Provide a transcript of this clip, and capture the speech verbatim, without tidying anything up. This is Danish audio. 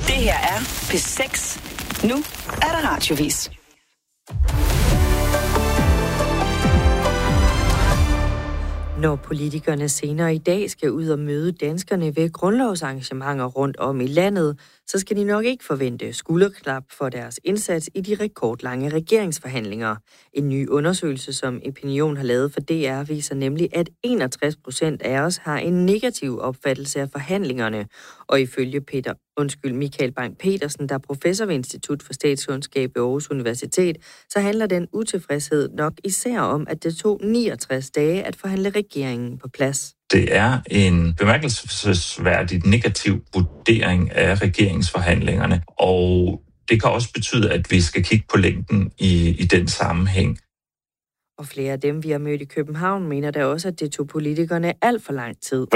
Det her er P seks. Nu er der radiovis. Når politikerne senere i dag skal ud og møde danskerne ved grundlovsarrangementer rundt om i landet, så skal de nok ikke forvente skulderklap for deres indsats i de rekordlange regeringsforhandlinger. En ny undersøgelse, som Opinion har lavet for D R, viser nemlig, at enogtres procent af os har en negativ opfattelse af forhandlingerne. Og ifølge Peter, undskyld, Michael Bang-Petersen, der er professor ved Institut for Statskundskab ved Aarhus Universitet, så handler den utilfredshed nok især om, at det tog niogtres dage at forhandle regeringen på plads. Det er en bemærkelsesværdigt negativ vurdering af regeringsforhandlingerne, og det kan også betyde, at vi skal kigge på længden i, i den sammenhæng. Og flere af dem, vi har mødt i København, mener da også, at det tog politikerne alt for lang tid.